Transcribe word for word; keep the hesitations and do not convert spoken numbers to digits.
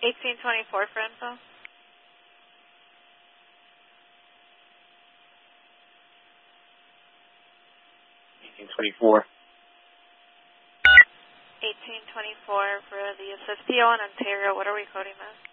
eighteen twenty-four for info. eighteen twenty-four. eighteen twenty-four for the Assistio in Ontario. What are we coding this?